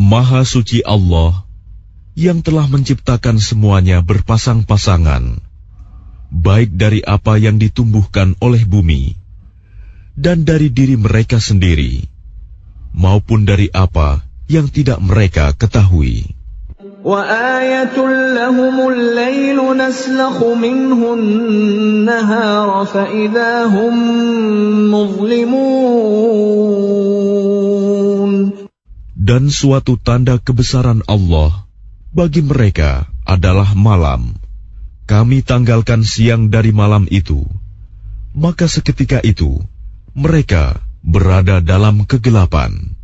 Maha suci Allah yang telah menciptakan semuanya berpasang-pasangan, baik dari apa yang ditumbuhkan oleh bumi, dan dari diri mereka sendiri, maupun dari apa yang tidak mereka ketahui. وَآيَةٌ لَهُمُ اللَّيْلُ نَسْلَخُ مِنْهُ النَّهَارَ فَإِذَا هُمْ مُظْلِمُونَ. Dan suatu tanda kebesaran Allah bagi mereka adalah malam. Kami tanggalkan siang dari malam itu, maka seketika itu mereka berada dalam kegelapan.